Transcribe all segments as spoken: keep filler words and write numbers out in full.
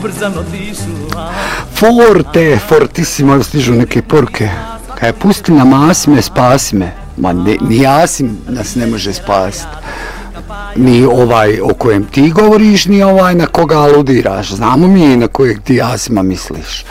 Forte, fortissimo, stižu neke poruke. Kaj pusti nam Asime, spasi me. Ma ne, ni Asim nas ne može spasiti. Ni ovaj o kojem ti govoriš, ni ovaj na koga aludiraš. Znamo mi na kojeg ti Asima misliš.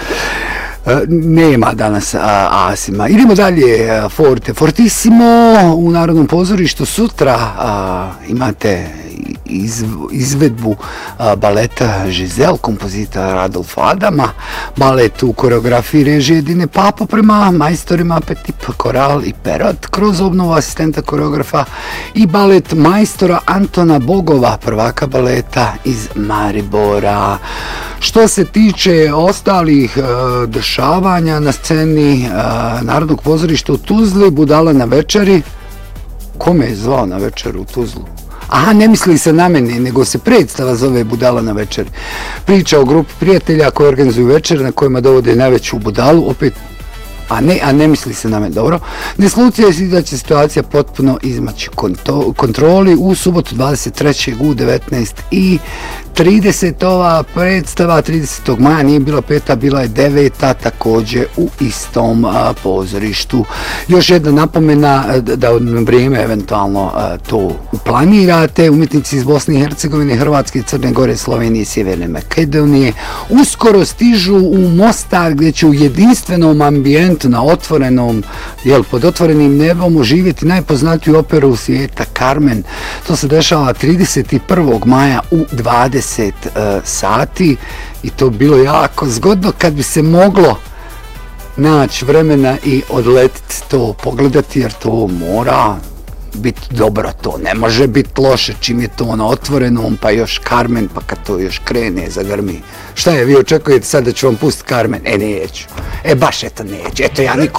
Nema danas a, Asima. Idemo dalje, Forte. Fortissimo u Narodnom pozorištu sutra a, imate iz, izvedbu a, baleta Giselle, kompozitora Adolfa Adama, balet u koreografiji režije Dine Papo prema majstorima Petip, Koral i Perot kroz obnovu asistenta koreografa i balet majstora Antona Bogova, prvaka baleta iz Maribora. Što se tiče ostalih e, dešavanja na sceni e, Narodnog pozorišta u Tuzli, Budala na večeri. Kome je zvao na večeru u Tuzlu? Aha, ne misli se na mene, nego se predstava zove Budala na večeri. Priča o grupi prijatelja koji organizuju večer na kojima dovode najveću budalu, opet A ne, a ne misli se na mene, dobro. Ne slučaj se da će situacija potpuno izmaći kontroli u subotu dvadeset trećeg u devetnaest i trideset. Ova predstava tridesetog maja nije bila peta, bila je deveta, također u istom a, pozorištu. Još jedna napomena da od vrijeme eventualno a, to planirate. Umjetnici iz Bosne i Hercegovine, Hrvatske, Crne Gore, Slovenije i Sjeverne Makedonije uskoro stižu u Mostar gdje će u jedinstvenom ambijentu na otvorenom, jel, pod otvorenim nebom uživjeti najpoznatiju operu svijeta Carmen. To se dešava trideset prvog maja u dvadeset uh, sati i to bilo jako zgodno kad bi se moglo naći vremena i odletiti to pogledati, jer to mora biti dobro, to ne može biti loše čim je to na otvorenom, pa još Carmen, pa kad to još krene, zagrmi. Šta je, vi očekujete sad da ću vam pustiti Carmen? E, neću. E, baš eto neću. Eto, ja nikom